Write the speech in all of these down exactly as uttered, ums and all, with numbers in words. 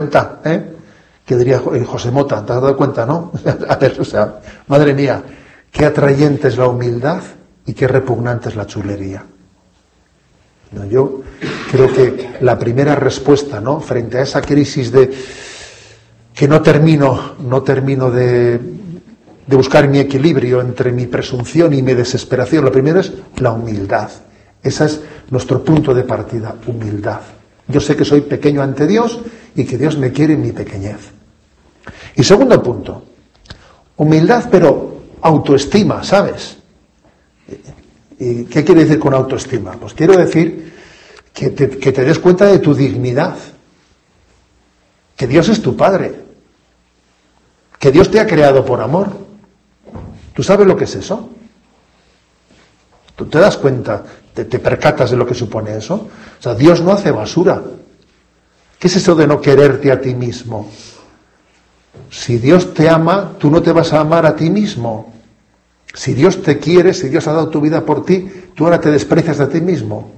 cuenta, ¿eh? Que diría José Mota, ¿te has dado cuenta, no? A ver, o sea, madre mía, qué atrayente es la humildad y qué repugnante es la chulería. No, yo creo que la primera respuesta, ¿no?, frente a esa crisis de que no termino, no termino de, de buscar mi equilibrio entre mi presunción y mi desesperación, lo primero es la humildad. Ese es nuestro punto de partida, humildad. Yo sé que soy pequeño ante Dios y que Dios me quiere en mi pequeñez. Y segundo punto, humildad pero autoestima, ¿sabes? ¿Y qué quiere decir con autoestima? Pues quiero decir que te, que te des cuenta de tu dignidad, que Dios es tu Padre, que Dios te ha creado por amor. ¿Tú sabes lo que es eso? ¿Tú te das cuenta, te, te percatas de lo que supone eso? O sea, Dios no hace basura. ¿Qué es eso de no quererte a ti mismo? Si Dios te ama, tú no te vas a amar a ti mismo. Si Dios te quiere, si Dios ha dado tu vida por ti, tú ahora te desprecias a ti mismo.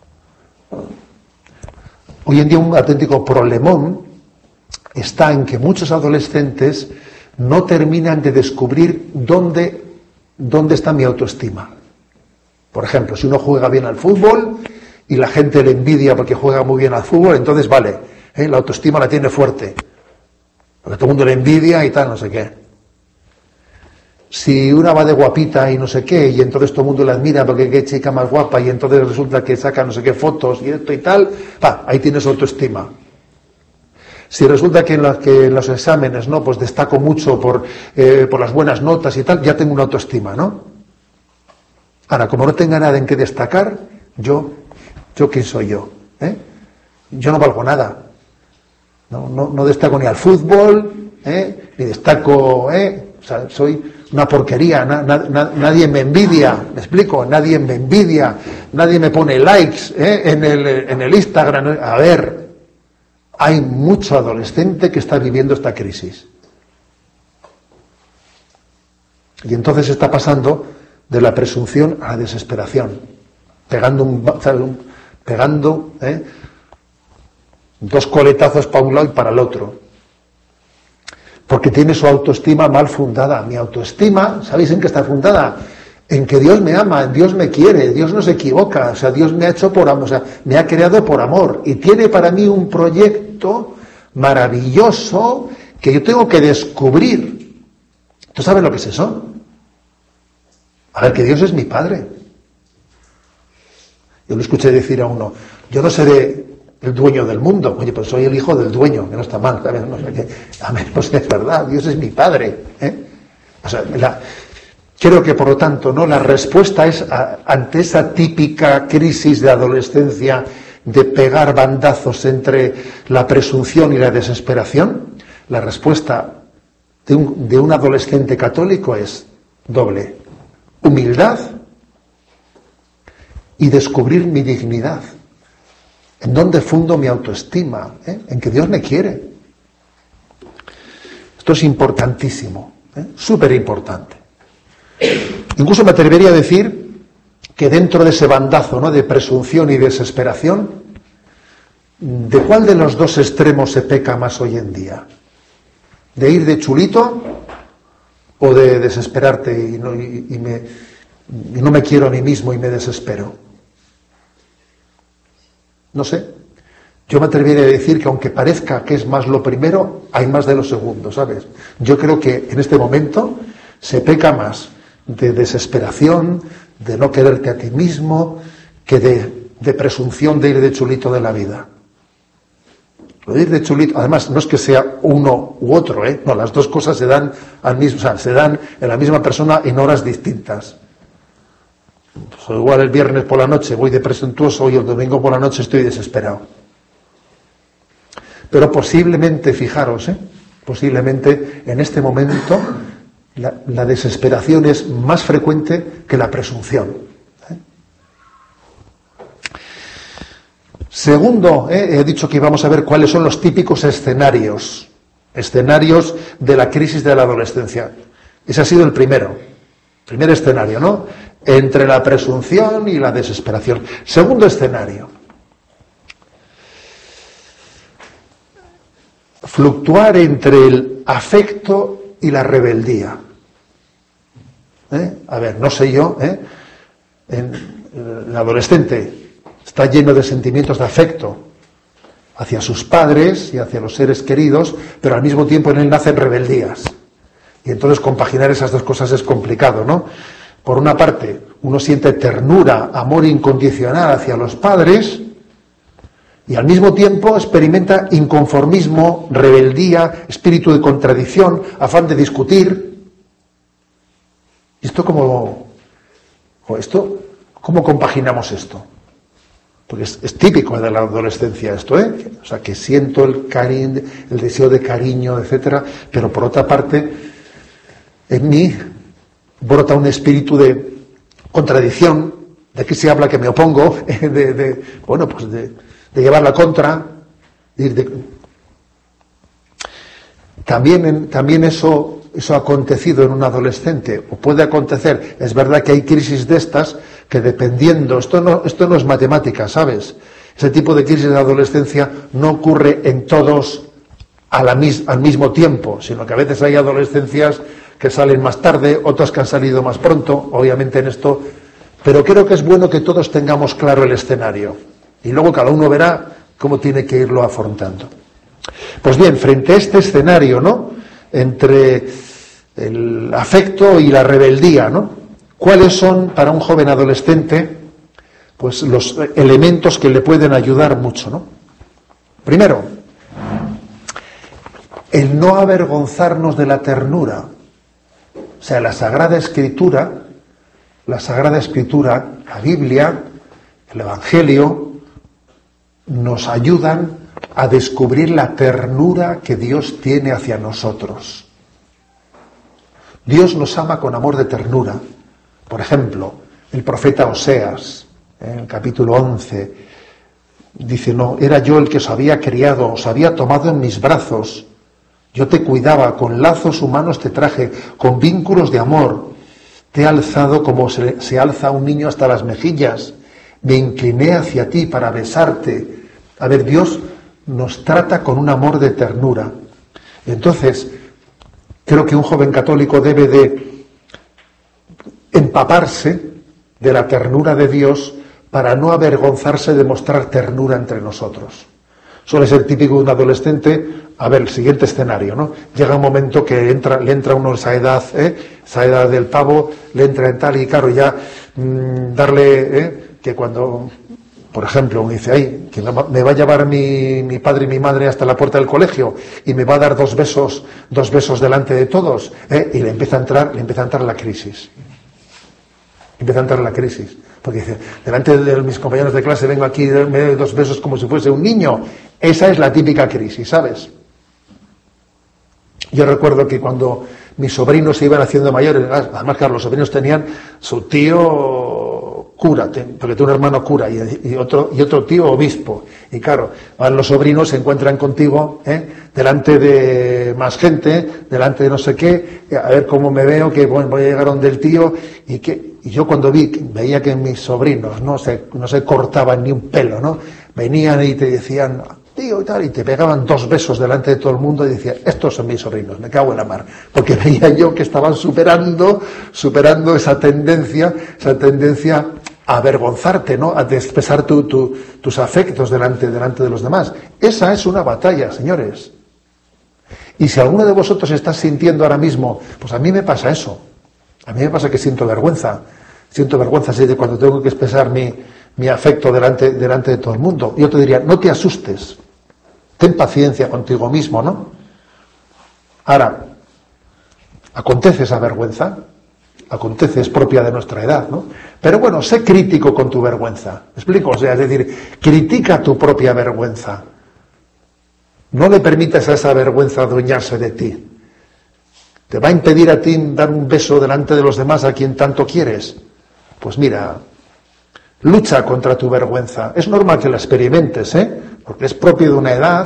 Hoy en día un auténtico problemón está en que muchos adolescentes no terminan de descubrir dónde, dónde está mi autoestima. Por ejemplo, si uno juega bien al fútbol y la gente le envidia porque juega muy bien al fútbol, entonces vale, ¿eh? La autoestima la tiene fuerte, porque todo el mundo le envidia y tal, no sé qué. Si una va de guapita y no sé qué, y entonces todo el mundo la admira porque qué chica más guapa, y entonces resulta que saca no sé qué fotos y esto y tal, pa, ahí tienes autoestima. Si resulta que en, la, que en los exámenes, ¿no?, pues destaco mucho por, eh, por las buenas notas y tal, ya tengo una autoestima, ¿no? Ahora, como no tenga nada en que destacar, yo, ¿yo quién soy yo? ¿Eh? Yo no valgo nada. No, no, no destaco ni al fútbol, ¿eh?, ni destaco, ¿eh? O sea, soy una porquería, na, na, na, nadie me envidia, ¿me explico? Nadie me envidia, nadie me pone likes, ¿eh?, en el, en el Instagram. A ver, hay mucho adolescente que está viviendo esta crisis. Y entonces está pasando de la presunción a la desesperación, pegando un, pegando ¿eh? dos coletazos para un lado y para el otro, porque tiene su autoestima mal fundada. Mi autoestima, ¿sabéis en qué está fundada? En que Dios me ama, Dios me quiere, Dios no se equivoca, o sea, Dios me ha hecho por amor, o sea, me ha creado por amor y tiene para mí un proyecto maravilloso que yo tengo que descubrir. ¿Tú sabes lo que es eso? A ver, que Dios es mi Padre. Yo lo escuché decir a uno, yo no seré el dueño del mundo. Oye, pues soy el hijo del dueño, que no está mal. A ver, no sé qué. A ver, pues es verdad, Dios es mi Padre. ¿eh? O sea, la, creo que por lo tanto, ¿no?, la respuesta es a, ante esa típica crisis de adolescencia de pegar bandazos entre la presunción y la desesperación, la respuesta de un, de un adolescente católico es doble: humildad y descubrir mi dignidad. ¿En dónde fundo mi autoestima? ¿Eh? En que Dios me quiere. Esto es importantísimo, ¿eh? Súper importante. Incluso me atrevería a decir que dentro de ese bandazo, ¿no?, de presunción y desesperación, ¿de cuál de los dos extremos se peca más hoy en día? ¿De ir de chulito o de desesperarte y no, y, y me, y no me quiero a mí mismo y me desespero? No sé. Yo me atrevería a decir que aunque parezca que es más lo primero, hay más de lo segundo, ¿sabes? Yo creo que en este momento se peca más de desesperación, de no quererte a ti mismo, que de, de presunción de ir de chulito de la vida. Lo de ir de chulito, además, no es que sea uno u otro, ¿eh? No, las dos cosas se dan al mismo, o sea, se dan en la misma persona en horas distintas. Pues igual el viernes por la noche voy de presuntuoso y el domingo por la noche estoy desesperado. Pero posiblemente, fijaros, ¿eh? posiblemente en este momento la, la desesperación es más frecuente que la presunción. ¿eh? Segundo, ¿eh? he dicho que íbamos a ver cuáles son los típicos escenarios, escenarios de la crisis de la adolescencia. Ese ha sido el primero, primer escenario, ¿no? Entre la presunción y la desesperación. Segundo escenario. fluctuar entre el afecto y la rebeldía. ¿Eh? A ver, no sé yo, ¿eh? En, el adolescente está lleno de sentimientos de afecto hacia sus padres y hacia los seres queridos, pero al mismo tiempo en él nacen rebeldías. Y entonces compaginar esas dos cosas es complicado, ¿no? Por una parte, uno siente ternura, amor incondicional hacia los padres, y al mismo tiempo experimenta inconformismo, rebeldía, espíritu de contradicción, afán de discutir. ¿Y esto cómo, o esto, cómo compaginamos esto? Porque es, es típico de la adolescencia esto, ¿eh? O sea, que siento el cariño, el deseo de cariño, etcétera, pero por otra parte, en mí brota un espíritu de contradicción, de que se habla que me opongo, de, de bueno, pues de, de llevar la contra. De, de... También, en, también eso, eso ha acontecido en un adolescente, o puede acontecer. Es verdad que hay crisis de estas que dependiendo, esto no, esto no es matemática, ¿sabes? Ese tipo de crisis de adolescencia no ocurre en todos a la mis, al mismo tiempo, sino que a veces hay adolescencias que salen más tarde, otras que han salido más pronto, obviamente en esto, pero creo que es bueno que todos tengamos claro el escenario y luego cada uno verá cómo tiene que irlo afrontando. Pues bien, frente a este escenario, ¿no?, entre el afecto y la rebeldía, ¿no?, ¿cuáles son para un joven adolescente pues los elementos que le pueden ayudar mucho, ¿no? Primero, el no avergonzarnos de la ternura. O sea, la Sagrada Escritura, la Sagrada Escritura, la Biblia, el Evangelio, nos ayudan a descubrir la ternura que Dios tiene hacia nosotros. Dios nos ama con amor de ternura. Por ejemplo, el profeta Oseas, en el capítulo once, dice, no, era yo el que os había criado, os había tomado en mis brazos. Yo te cuidaba, con lazos humanos te traje, con vínculos de amor. Te he alzado como se, se alza un niño hasta las mejillas. Me incliné hacia ti para besarte. A ver, Dios nos trata con un amor de ternura. Entonces, creo que un joven católico debe de empaparse de la ternura de Dios para no avergonzarse de mostrar ternura entre nosotros. Suele ser típico de un adolescente. A ver, el siguiente escenario, ¿no? Llega un momento que entra, le entra a uno esa edad, ¿eh? esa edad del pavo, le entra en tal y claro, ya mmm, darle, ¿eh? que cuando, por ejemplo, uno dice, ay, que me va a llevar mi, mi padre y mi madre hasta la puerta del colegio y me va a dar dos besos, dos besos delante de todos, ¿eh? y le empieza a entrar, le empieza a entrar la crisis. Empieza a entrar la crisis. Porque dice, delante de mis compañeros de clase vengo aquí y me doy dos besos como si fuese un niño. Esa es la típica crisis, ¿sabes? Yo recuerdo que cuando mis sobrinos se iban haciendo mayores, además que los sobrinos tenían su tío cura, porque tengo un hermano cura y, y, otro, y otro tío obispo. Y claro, van los sobrinos, se encuentran contigo, ¿eh? delante de más gente, delante de no sé qué, a ver cómo me veo, que bueno, voy a llegar donde el tío, y que y yo cuando vi, veía que mis sobrinos no se, no se cortaban ni un pelo, ¿no? Venían y te decían, tío y tal, y te pegaban dos besos delante de todo el mundo y decía, estos son mis sobrinos, me cago en la mar, porque veía yo que estaban superando, superando esa tendencia, esa tendencia a avergonzarte, ¿no? A expresar tu, tu, tus afectos delante, delante de los demás. Esa es una batalla, señores. Y si alguno de vosotros está sintiendo ahora mismo, pues a mí me pasa eso. A mí me pasa que siento vergüenza. Siento vergüenza así de cuando tengo que expresar mi, mi afecto delante, delante de todo el mundo. Yo te diría, no te asustes. Ten paciencia contigo mismo, ¿no? Ahora, acontece esa vergüenza. Acontece, es propia de nuestra edad, ¿no? Pero bueno, sé crítico con tu vergüenza. ¿Me explico? O sea, es decir, critica tu propia vergüenza. No le permitas a esa vergüenza adueñarse de ti. ¿Te va a impedir a ti dar un beso delante de los demás a quien tanto quieres? Pues mira, lucha contra tu vergüenza. Es normal que la experimentes, ¿eh? Porque es propio de una edad,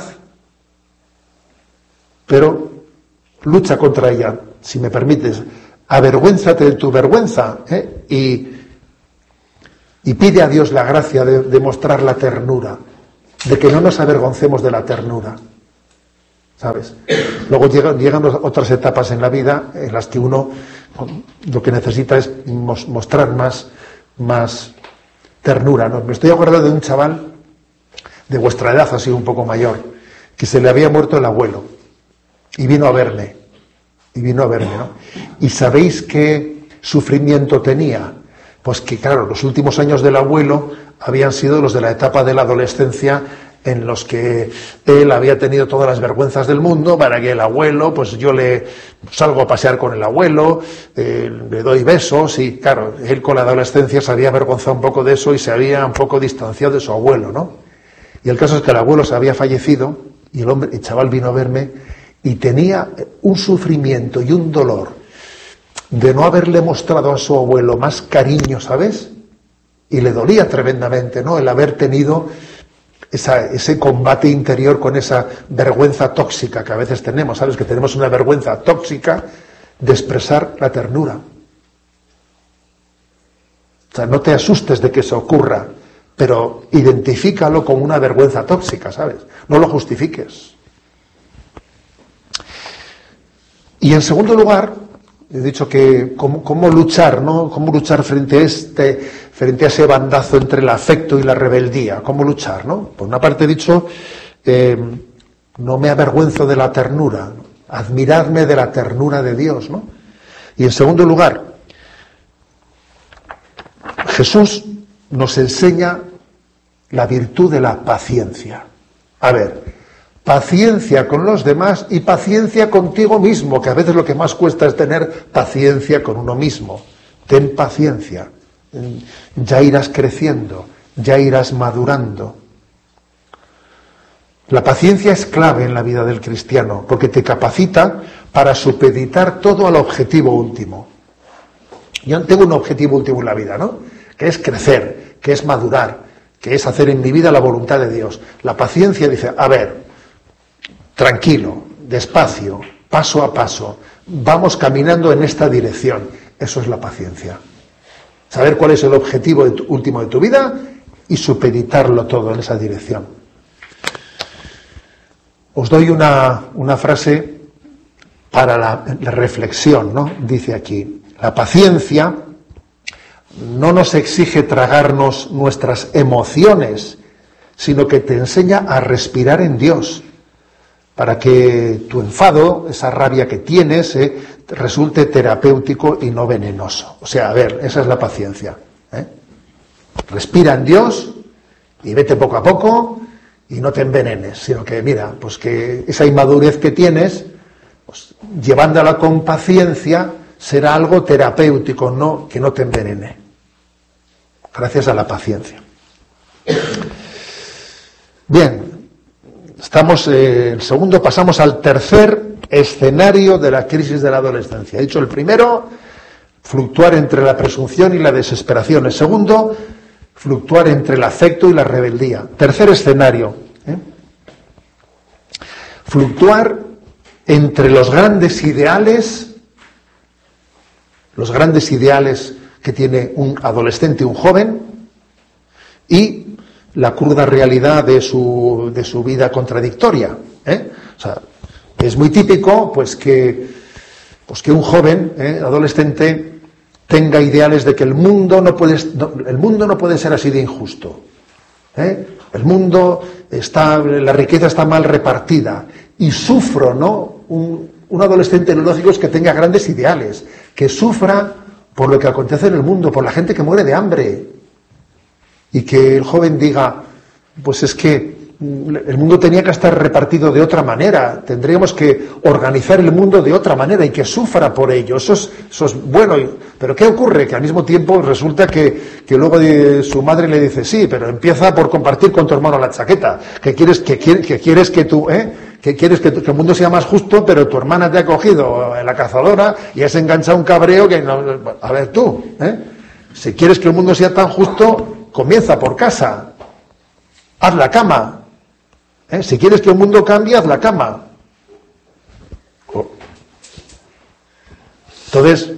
pero lucha contra ella, si me permites. Avergüénzate de tu vergüenza, ¿eh? y, y pide a Dios la gracia de, de mostrar la ternura, de que no nos avergoncemos de la ternura. ¿sabes? Luego llegan, llegan otras etapas en la vida en las que uno lo que necesita es mostrar más, más ternura, ¿no? Me estoy acordando de un chaval de vuestra edad, así un poco mayor, que se le había muerto el abuelo y vino a verme, y vino a verme, ¿no? ¿Y sabéis qué sufrimiento tenía? Pues que, claro, los últimos años del abuelo habían sido los de la etapa de la adolescencia, en los que él había tenido todas las vergüenzas del mundo, para que el abuelo, pues yo le salgo a pasear con el abuelo, eh, le doy besos, y claro, él con la adolescencia se había avergonzado un poco de eso y se había un poco distanciado de su abuelo, ¿no? Y el caso es que el abuelo se había fallecido, y el hombre, el chaval vino a verme, y tenía un sufrimiento y un dolor de no haberle mostrado a su abuelo más cariño, ¿sabes? Y le dolía tremendamente, ¿no? El haber tenido Esa, ese combate interior con esa vergüenza tóxica que a veces tenemos, ¿sabes? Que tenemos una vergüenza tóxica de expresar la ternura. O sea, no te asustes de que eso ocurra, pero identifícalo como una vergüenza tóxica, ¿sabes? No lo justifiques. Y en segundo lugar, he dicho que cómo, cómo luchar, ¿no? Cómo luchar frente a este, frente a ese bandazo entre el afecto y la rebeldía. Cómo luchar, ¿no? Por una parte he dicho, eh, no me avergüenzo de la ternura, admiradme de la ternura de Dios, ¿no? Y en segundo lugar, Jesús nos enseña la virtud de la paciencia. A ver, paciencia con los demás y paciencia contigo mismo, que a veces lo que más cuesta es tener paciencia con uno mismo. Ten paciencia, ya irás creciendo, ya irás madurando. La paciencia es clave en la vida del cristiano, porque te capacita para supeditar todo al objetivo último. Yo tengo un objetivo último en la vida, ¿no? Que es crecer, que es madurar, que es hacer en mi vida la voluntad de Dios. La paciencia dice, a ver, tranquilo, despacio, paso a paso, vamos caminando en esta dirección. Eso es la paciencia. Saber cuál es el objetivo de tu, último de tu vida y supeditarlo todo en esa dirección. Os doy una, una frase para la, la reflexión, ¿no? Dice aquí, la paciencia no nos exige tragarnos nuestras emociones, sino que te enseña a respirar en Dios, para que tu enfado, esa rabia que tienes, eh, resulte terapéutico y no venenoso. O sea, a ver, esa es la paciencia, ¿eh? Respira en Dios y vete poco a poco y no te envenenes, sino que mira, pues que esa inmadurez que tienes, pues, llevándola con paciencia, será algo terapéutico, no que no te envenene. Gracias a la paciencia. Bien, estamos, eh, el segundo, pasamos al tercer escenario de la crisis de la adolescencia. He dicho el primero, fluctuar entre la presunción y la desesperación. El segundo, fluctuar entre el afecto y la rebeldía. Tercer escenario, ¿eh? fluctuar entre los grandes ideales, los grandes ideales que tiene un adolescente, un joven, y la cruda realidad de su, de su vida contradictoria, ¿eh? O sea, es muy típico, pues que, pues que un joven, ¿eh? adolescente, tenga ideales de que el mundo no puede, no, el mundo no puede ser así de injusto, ¿eh? El mundo está, la riqueza está mal repartida, y sufro, ¿no? Un, un adolescente, lo lógico es que tenga grandes ideales, que sufra por lo que acontece en el mundo, por la gente que muere de hambre, y que el joven diga, pues es que el mundo tenía que estar repartido de otra manera, tendríamos que organizar el mundo de otra manera, y que sufra por ello. Eso es, eso es bueno, pero ¿qué ocurre? Que al mismo tiempo resulta que, que luego de, su madre le dice, sí, pero empieza por compartir con tu hermano la chaqueta, que quieres que, que quieres que tú, ¿eh? que quieres que, que el mundo sea más justo, pero tu hermana te ha cogido en la cazadora y has enganchado un cabreo que no... A ver tú, ¿eh? Si quieres que el mundo sea tan justo, comienza por casa, haz la cama, ¿eh? Si quieres que el mundo cambie, haz la cama. Entonces,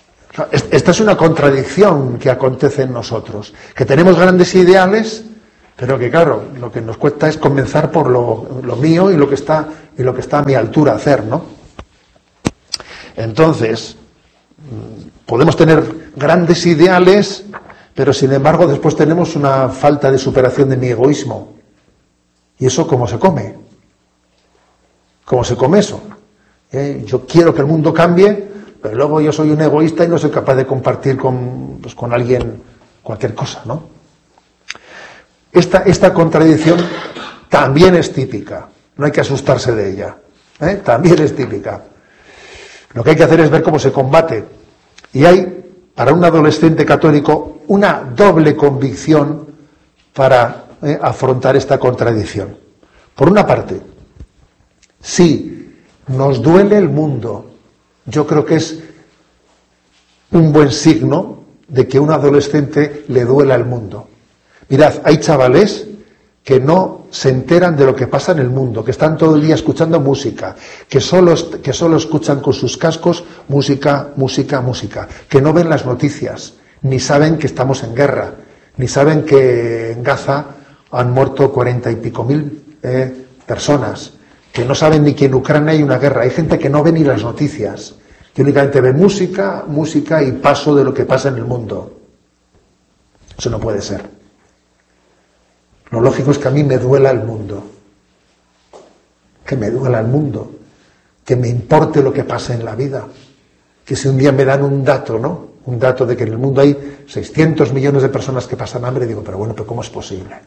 esta es una contradicción que acontece en nosotros, que tenemos grandes ideales, Pero que claro, lo que nos cuesta es comenzar por lo, lo mío y lo que está y lo que está a mi altura hacer, ¿no? Entonces, podemos tener grandes ideales, pero sin embargo después tenemos una falta de superación de mi egoísmo. ¿Y eso cómo se come? ¿Cómo se come eso? ¿Eh? Yo quiero que el mundo cambie, pero luego yo soy un egoísta y no soy capaz de compartir con, pues, con alguien cualquier cosa, ¿no? Esta, esta contradicción también es típica, no hay que asustarse de ella, ¿eh? También es típica. Lo que hay que hacer es ver cómo se combate. Y hay, para un adolescente católico, una doble convicción para eh, afrontar esta contradicción. Por una parte, si nos duele el mundo, yo creo que es un buen signo de que a un adolescente le duela el mundo. Mirad, hay chavales que no se enteran de lo que pasa en el mundo, que están todo el día escuchando música, que solo, que solo escuchan con sus cascos música, música, música, que no ven las noticias, ni saben que estamos en guerra, ni saben que en Gaza han muerto cuarenta y pico mil eh, personas, que no saben ni que en Ucrania hay una guerra. Hay gente que no ve ni las noticias, que únicamente ve música, música y paso de lo que pasa en el mundo. Eso no puede ser. Lo lógico es que a mí me duela el mundo, que me duela el mundo, que me importe lo que pasa en la vida, que si un día me dan un dato, ¿no? Un dato de que en el mundo hay seiscientos millones de personas que pasan hambre, digo, pero bueno, pero ¿cómo es posible?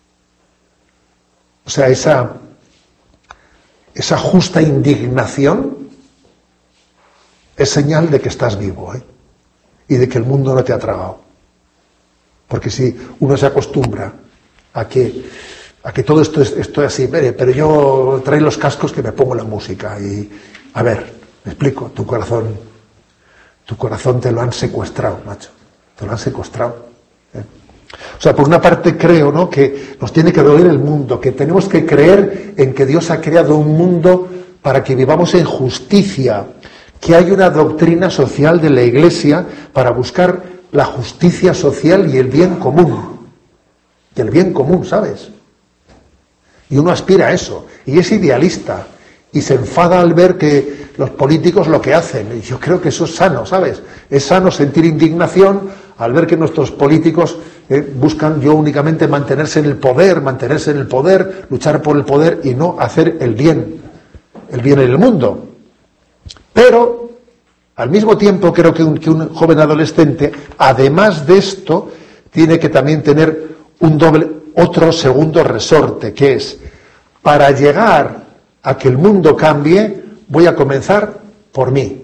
O sea, esa, esa justa indignación es señal de que estás vivo, ¿eh? Y de que el mundo no te ha tragado. Porque si uno se acostumbra a que, a que todo esto es, esto es así, pero yo traigo los cascos que me pongo la música y, a ver, me explico, tu corazón, tu corazón te lo han secuestrado, macho, te lo han secuestrado. ¿eh? O sea, por una parte creo, ¿no?, que nos tiene que doler el mundo, que tenemos que creer en que Dios ha creado un mundo para que vivamos en justicia, que hay una doctrina social de la Iglesia para buscar la justicia social y el bien común. Y el bien común, ¿sabes? Y uno aspira a eso, y es idealista, y se enfada al ver que los políticos lo que hacen. Y yo creo que eso es sano, ¿sabes? Es sano sentir indignación al ver que nuestros políticos eh, buscan yo únicamente mantenerse en el poder, mantenerse en el poder, luchar por el poder y no hacer el bien, el bien en el mundo. Pero, al mismo tiempo, creo que un, que un joven adolescente, además de esto, tiene que también tener un doble, otro segundo resorte, que es, para llegar a que el mundo cambie, voy a comenzar por mí.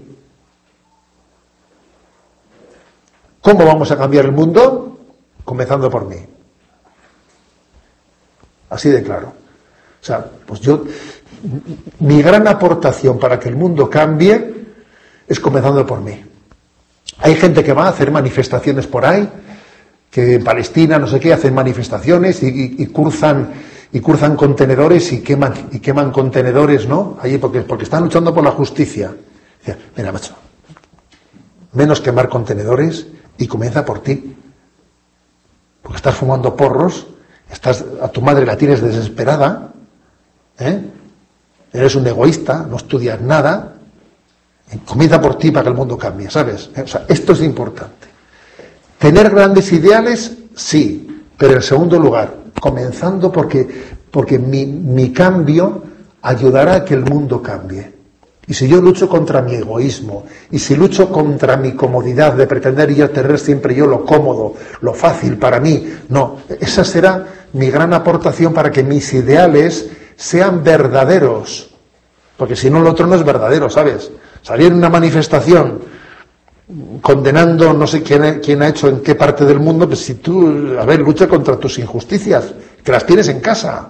¿Cómo vamos a cambiar el mundo? Comenzando por mí. Así de claro. O sea, pues yo, mi gran aportación para que el mundo cambie es comenzando por mí. Hay gente que va a hacer manifestaciones por ahí, que en Palestina, no sé qué, hacen manifestaciones y, y, y cruzan y cruzan contenedores y queman y queman contenedores, ¿no? Allí porque, porque están luchando por la justicia. Dice, mira, macho, menos quemar contenedores y comienza por ti. Porque estás fumando porros, estás, a tu madre la tienes desesperada, ¿eh? Eres un egoísta, no estudias nada. Comienza por ti para que el mundo cambie, ¿sabes? O sea, esto es importante. Tener grandes ideales, sí, pero en segundo lugar, comenzando porque, porque mi, mi cambio ayudará a que el mundo cambie. Y si yo lucho contra mi egoísmo, y si lucho contra mi comodidad de pretender yo tener siempre yo lo cómodo, lo fácil para mí, no, esa será mi gran aportación para que mis ideales sean verdaderos. Porque si no, lo otro no es verdadero, ¿sabes? Salir en una manifestación condenando no sé quién, quién ha hecho en qué parte del mundo, pues si tú, a ver, lucha contra tus injusticias, que las tienes en casa.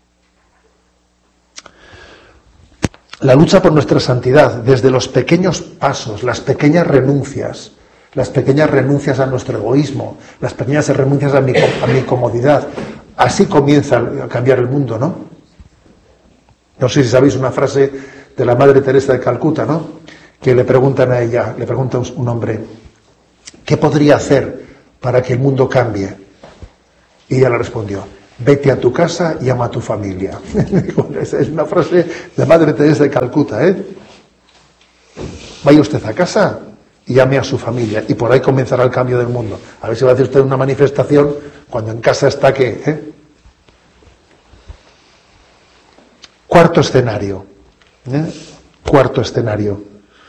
La lucha por nuestra santidad, desde los pequeños pasos, las pequeñas renuncias, las pequeñas renuncias a nuestro egoísmo, las pequeñas renuncias a mi, a mi comodidad, así comienza a cambiar el mundo, ¿no? No sé si sabéis una frase de la Madre Teresa de Calcuta, ¿no?, que le preguntan a ella, le pregunta un hombre, ¿qué podría hacer para que el mundo cambie? Y ella le respondió, vete a tu casa y ama a tu familia. Esa es una frase de Madre Teresa de Calcuta, ¿eh? Vaya usted a casa y ame a su familia, y por ahí comenzará el cambio del mundo. A ver si va a hacer usted una manifestación cuando en casa está que... ¿eh? Cuarto escenario. ¿eh? Cuarto escenario.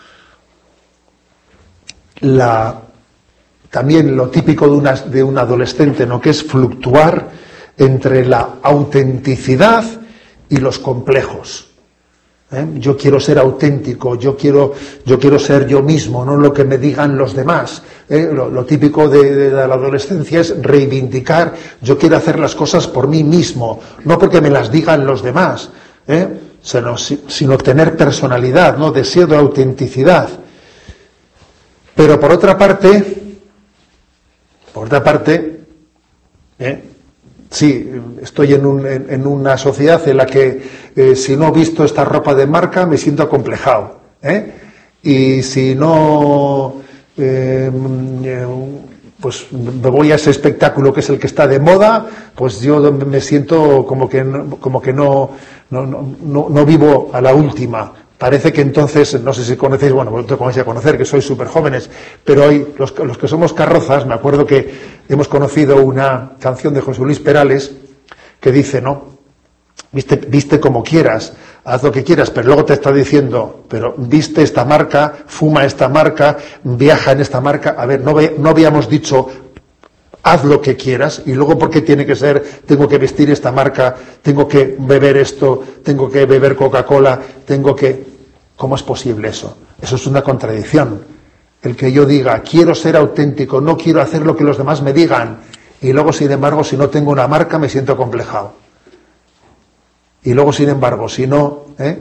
La, también lo típico de, una, de un adolescente, ¿no? Que es fluctuar entre la autenticidad y los complejos. ¿Eh? Yo quiero ser auténtico, yo quiero, yo quiero ser yo mismo, no lo que me digan los demás. ¿Eh? Lo, lo típico de, de la adolescencia es reivindicar, yo quiero hacer las cosas por mí mismo, no porque me las digan los demás, ¿eh? sino, sino tener personalidad, ¿no? Deseo de autenticidad. Pero por otra parte, por otra parte, ¿eh? Sí, estoy en, un, en, en una sociedad en la que eh, si no he visto esta ropa de marca me siento acomplejado. ¿eh? Y si no, eh, pues me voy a ese espectáculo que es el que está de moda, pues yo me siento como que, como que no, no, no, no vivo a la última. Parece que entonces, no sé si conocéis, bueno, vosotros vais a conocer, que sois súper jóvenes, pero hoy, los, los que somos carrozas, me acuerdo que hemos conocido una canción de José Luis Perales que dice, ¿no? Viste, viste como quieras, haz lo que quieras, pero luego te está diciendo, pero viste esta marca, fuma esta marca, viaja en esta marca. A ver, no, ve, no habíamos dicho, haz lo que quieras, y luego, ¿por qué tiene que ser, tengo que vestir esta marca, tengo que beber esto, tengo que beber Coca-Cola, tengo que... ¿Cómo es posible eso? Eso es una contradicción. El que yo diga, quiero ser auténtico, no quiero hacer lo que los demás me digan, y luego, sin embargo, si no tengo una marca, me siento acomplejado. Y luego, sin embargo, si no, ¿eh?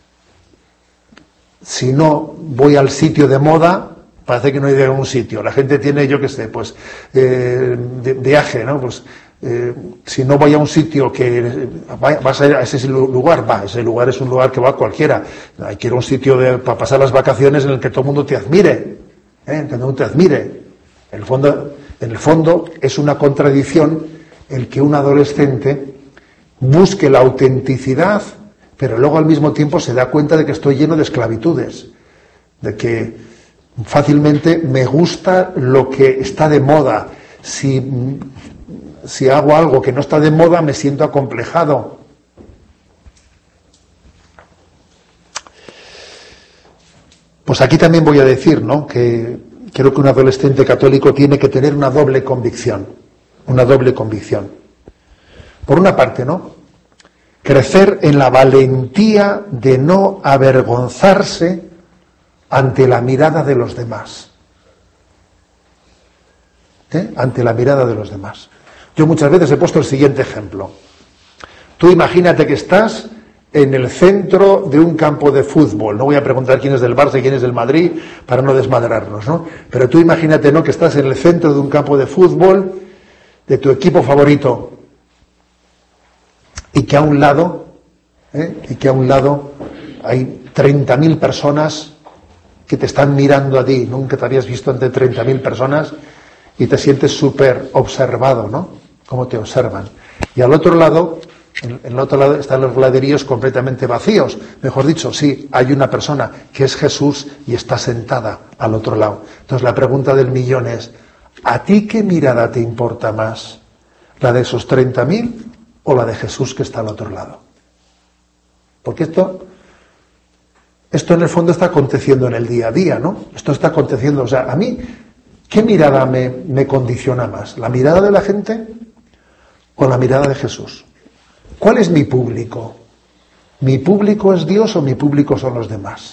si no voy al sitio de moda, parece que no he ido a un sitio. La gente tiene, yo qué sé, pues, eh, de, viaje, ¿no? Pues, eh, si no voy a un sitio que vas a ir a ese lugar, va, ese lugar es un lugar que va cualquiera. Hay que ir a un sitio de, para pasar las vacaciones en el que todo el mundo te admire, ¿eh? En que todo el mundo te admire. En el fondo, en el fondo es una contradicción el que un adolescente busque la autenticidad, pero luego al mismo tiempo se da cuenta de que estoy lleno de esclavitudes, de que fácilmente me gusta lo que está de moda. Si, si hago algo que no está de moda, me siento acomplejado. Pues aquí también voy a decir, ¿no?, que creo que un adolescente católico tiene que tener una doble convicción, una doble convicción. Por una parte, ¿no?, crecer en la valentía de no avergonzarse ante la mirada de los demás. ¿Eh? Ante la mirada de los demás. Yo muchas veces he puesto el siguiente ejemplo. Tú imagínate que estás en el centro de un campo de fútbol. No voy a preguntar quién es del Barça y quién es del Madrid para no desmadrarnos, ¿no? Pero tú imagínate, ¿no?, que estás en el centro de un campo de fútbol de tu equipo favorito y que a un lado, ¿eh? y que a un lado hay treinta mil personas que te están mirando a ti. Nunca te habías visto ante treinta mil personas y te sientes súper observado, ¿no? Cómo te observan. Y al otro lado, en el otro lado están los graderíos completamente vacíos. Mejor dicho, sí, hay una persona que es Jesús y está sentada al otro lado. Entonces la pregunta del millón es, ¿a ti qué mirada te importa más? ¿La de esos treinta mil o la de Jesús que está al otro lado? Porque esto... Esto en el fondo está aconteciendo en el día a día, ¿no? Esto está aconteciendo, o sea, a mí, ¿qué mirada me, me condiciona más? ¿La mirada de la gente o la mirada de Jesús? ¿Cuál es mi público? ¿Mi público es Dios o mi público son los demás?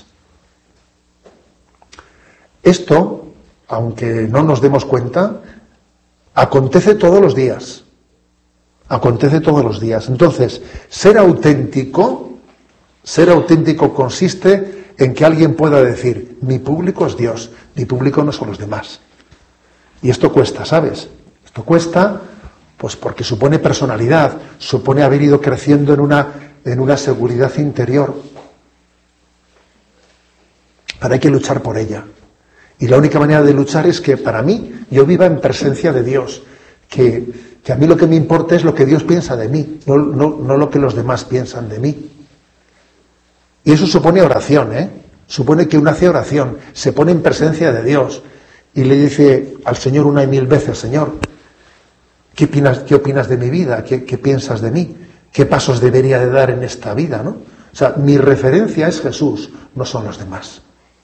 Esto, aunque no nos demos cuenta, acontece todos los días. Acontece todos los días. Entonces, ser auténtico... Ser auténtico consiste en que alguien pueda decir, mi público es Dios, mi público no son los demás. Y esto cuesta, ¿sabes? Esto cuesta, pues porque supone personalidad, supone haber ido creciendo en una, en una seguridad interior. Pero hay que luchar por ella. Y la única manera de luchar es que, para mí, yo viva en presencia de Dios, que, Que a mí lo que me importa es lo que Dios piensa de mí, no, no, no lo que los demás piensan de mí. Y eso supone oración, ¿eh? Supone que uno hace oración, se pone en presencia de Dios y le dice al Señor una y mil veces: Señor, ¿qué opinas, qué opinas de mi vida? ¿Qué, qué piensas de mí? ¿Qué pasos debería de dar en esta vida, ¿no? O sea, mi referencia es Jesús, no son los demás.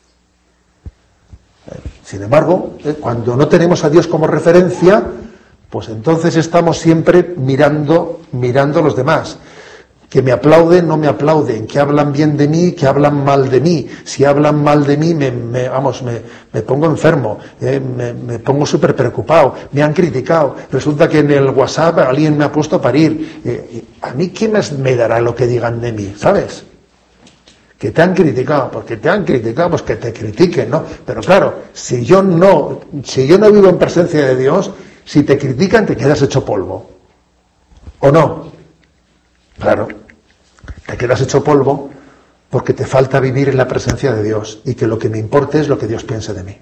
Sin embargo, cuando no tenemos a Dios como referencia, pues entonces estamos siempre mirando, mirando a los demás. Que me aplauden, no me aplauden, que hablan bien de mí, que hablan mal de mí. Si hablan mal de mí, me, me, vamos, me, me pongo enfermo, eh, me, me pongo súper preocupado, me han criticado. Resulta que en el WhatsApp alguien me ha puesto a parir. Eh, ¿A mí quién me, me dará lo que digan de mí? ¿Sabes? Que te han criticado, porque te han criticado, pues que te critiquen, ¿no? Pero claro, si yo no, si yo no vivo en presencia de Dios, si te critican te quedas hecho polvo. ¿O no? Claro. Te quedas hecho polvo porque te falta vivir en la presencia de Dios y que lo que me importe es lo que Dios piense de mí.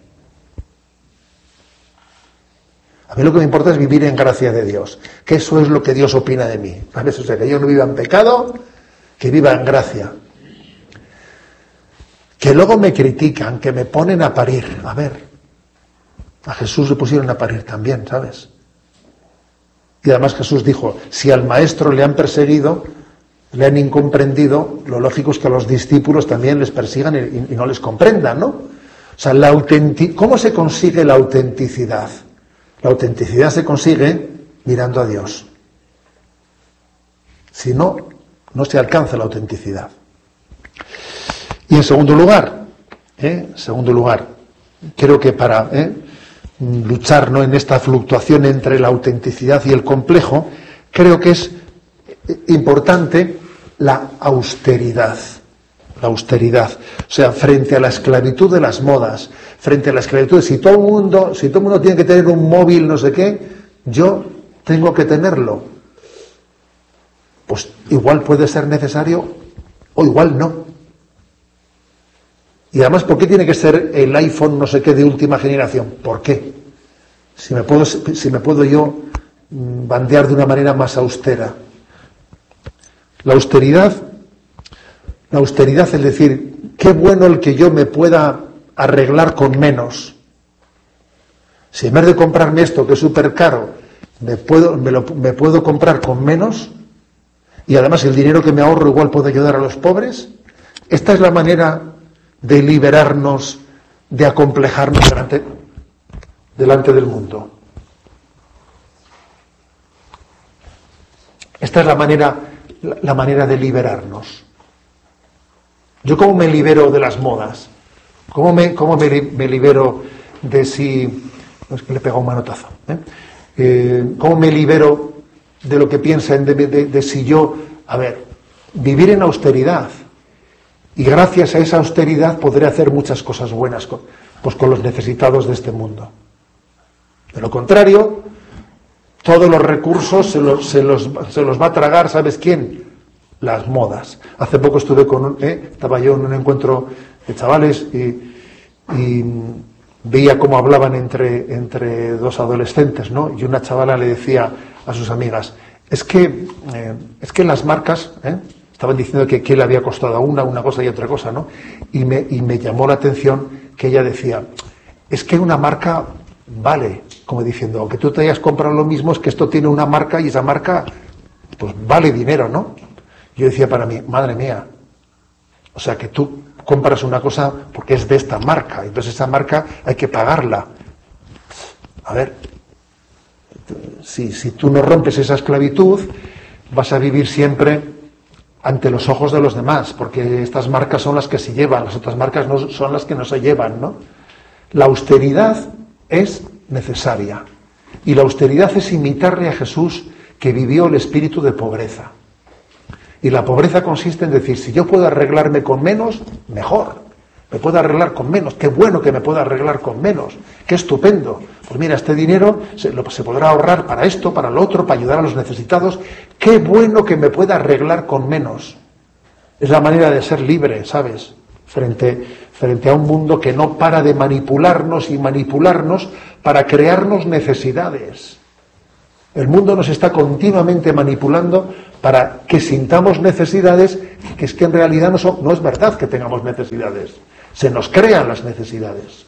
A mí lo que me importa es vivir en gracia de Dios, que eso es lo que Dios opina de mí, ¿sabes? O sea, que yo no viva en pecado, que viva en gracia. Que luego me critican, que me ponen a parir. A ver, a Jesús le pusieron a parir también, ¿sabes? Y además Jesús dijo: si al maestro le han perseguido, le han incomprendido, lo lógico es que a los discípulos también les persigan y, y no les comprendan, ¿no? O sea, la autenti- ¿cómo se consigue la autenticidad? La autenticidad se consigue mirando a Dios. Si no, no se alcanza la autenticidad. Y en segundo lugar, ¿eh? segundo lugar, creo que para ¿eh? luchar, ¿no?, en esta fluctuación entre la autenticidad y el complejo, creo que es importante la austeridad. La austeridad. O sea, frente a la esclavitud de las modas, frente a la esclavitud de si todo el mundo, si todo el mundo tiene que tener un móvil, no sé qué, yo tengo que tenerlo. Pues igual puede ser necesario o igual no. Y además, ¿por qué tiene que ser el iPhone no sé qué de última generación? ¿Por qué? Si me puedo, si me puedo yo bandear de una manera más austera. La austeridad, la austeridad es decir, qué bueno el que yo me pueda arreglar con menos. Si en vez de comprarme esto que es súper caro, me puedo, me, lo, me puedo comprar con menos, y además el dinero que me ahorro igual puedo ayudar a los pobres. Esta es la manera de liberarnos, de acomplejarnos delante, delante del mundo. Esta es la manera, la, la manera de liberarnos. ¿Yo cómo me libero de las modas? ¿Cómo me, cómo me, me libero de si... No, es que le he pegado un manotazo. ¿eh? Eh, ¿Cómo me libero de lo que piensan de, de, de si yo... A ver, vivir en austeridad. Y gracias a esa austeridad podré hacer muchas cosas buenas con, pues con los necesitados de este mundo. De lo contrario, todos los recursos se los, se los, se los va a tragar, ¿sabes quién? Las modas. Hace poco estuve con, ¿eh? estaba yo en un encuentro de chavales y, y veía cómo hablaban entre, entre dos adolescentes, ¿no? Y una chavala le decía a sus amigas, es que, eh, es que las marcas, ¿eh? estaban diciendo que, que le había costado a una, una cosa y otra cosa, ¿no? Y me, y me llamó la atención que ella decía, es que una marca vale, como diciendo, aunque tú te hayas comprado lo mismo, es que esto tiene una marca y esa marca, pues vale dinero, ¿no? Yo decía para mí, madre mía, o sea que tú compras una cosa porque es de esta marca, entonces esa marca hay que pagarla. A ver, si, si tú no rompes esa esclavitud, vas a vivir siempre ante los ojos de los demás, porque estas marcas son las que se llevan, las otras marcas no son las que no se llevan, ¿no? La austeridad es necesaria, y la austeridad es imitarle a Jesús, que vivió el espíritu de pobreza. Y la pobreza consiste en decir, si yo puedo arreglarme con menos, mejor. Me puedo arreglar con menos. Qué bueno que me pueda arreglar con menos. Qué estupendo. Pues mira, este dinero se, lo, se podrá ahorrar para esto, para lo otro, para ayudar a los necesitados. Qué bueno que me pueda arreglar con menos. Es la manera de ser libre, ¿sabes? Frente, frente a un mundo que no para de manipularnos y manipularnos para crearnos necesidades. El mundo nos está continuamente manipulando para que sintamos necesidades, que es que en realidad no, son, no es verdad que tengamos necesidades. Se nos crean las necesidades.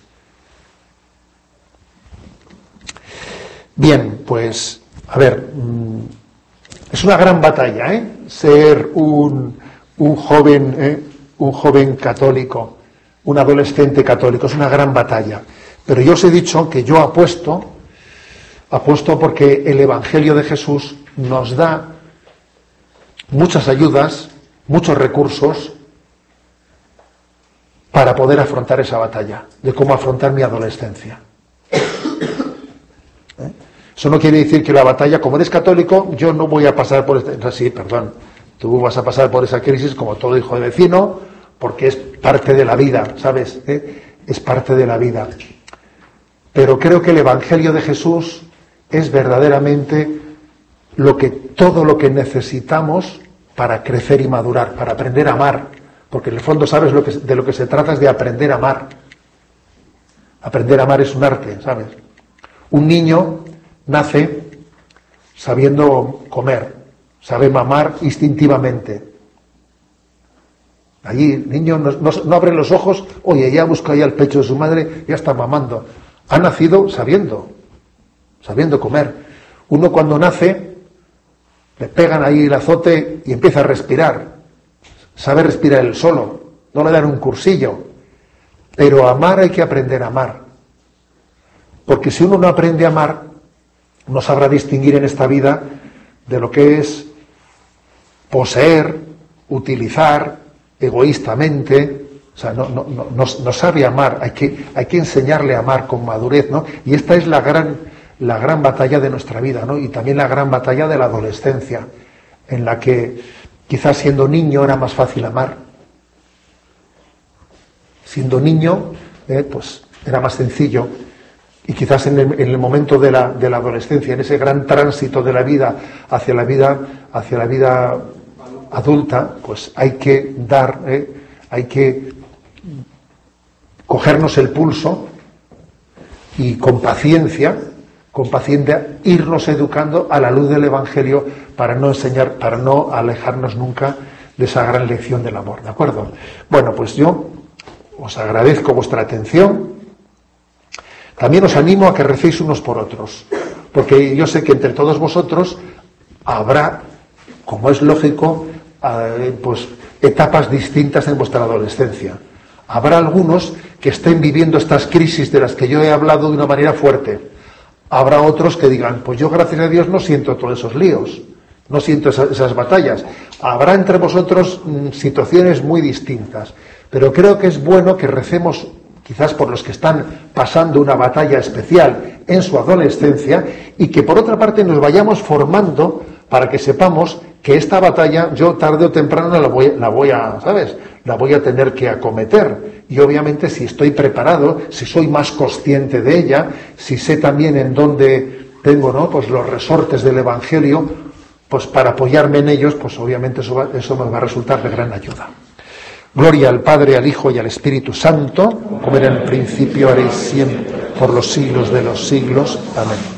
Bien, pues, a ver, es una gran batalla, ¿eh? Ser un, un joven, ¿eh? un joven católico, un adolescente católico, es una gran batalla. Pero yo os he dicho que yo apuesto, apuesto porque el Evangelio de Jesús nos da muchas ayudas, muchos recursos para poder afrontar esa batalla, de cómo afrontar mi adolescencia. ¿Eh? Eso no quiere decir que la batalla, como eres católico, yo no voy a pasar por este... Sí, perdón, tú vas a pasar por esa crisis como todo hijo de vecino, porque es parte de la vida, ¿sabes? ¿Eh? Es parte de la vida. Pero creo que el Evangelio de Jesús es verdaderamente lo que, todo lo que necesitamos para crecer y madurar, para aprender a amar. Porque en el fondo, ¿sabes? Lo que, de lo que se trata es de aprender a amar. Aprender a amar es un arte, ¿sabes? Un niño nace sabiendo comer, sabe mamar instintivamente. Allí el niño no, no, no abre los ojos, oye, ya busca ahí al pecho de su madre, ya está mamando. Ha nacido sabiendo, sabiendo comer. Uno cuando nace, le pegan ahí el azote y empieza a respirar. Sabe respirar él solo, no le dan un cursillo. Pero amar hay que aprender a amar. Porque si uno no aprende a amar, no sabrá distinguir en esta vida de lo que es poseer, utilizar egoístamente. O sea, no, no, no, no, no sabe amar, hay que, hay que enseñarle a amar con madurez, ¿no? Y esta es la gran, la gran batalla de nuestra vida, ¿no? Y también la gran batalla de la adolescencia, en la que quizás siendo niño era más fácil amar. Siendo niño, eh, pues era más sencillo. Y quizás en el, en el momento de la, de la adolescencia, en ese gran tránsito de la vida hacia la vida, hacia la vida adulta, pues hay que dar, eh, hay que cogernos el pulso y con paciencia, con paciencia irnos educando a la luz del Evangelio para no enseñar, para no alejarnos nunca de esa gran lección del amor, ¿de acuerdo? Bueno, pues yo os agradezco vuestra atención. También os animo a que recéis unos por otros, porque yo sé que entre todos vosotros habrá, como es lógico, eh, pues etapas distintas en vuestra adolescencia. Habrá algunos que estén viviendo estas crisis de las que yo he hablado de una manera fuerte. Habrá otros que digan, pues yo gracias a Dios no siento todos esos líos, no siento esas, esas batallas. Habrá entre vosotros mmm, situaciones muy distintas, pero creo que es bueno que recemos quizás por los que están pasando una batalla especial en su adolescencia y que por otra parte nos vayamos formando para que sepamos que esta batalla yo tarde o temprano la voy, la voy a, ¿sabes? La voy a tener que acometer. Y obviamente si estoy preparado, si soy más consciente de ella, si sé también en dónde tengo, ¿no? Pues los resortes del Evangelio, pues para apoyarme en ellos, pues obviamente eso, va, eso me va a resultar de gran ayuda. Gloria al Padre, al Hijo y al Espíritu Santo, como era en el principio, ahora y siempre, por los siglos de los siglos. Amén.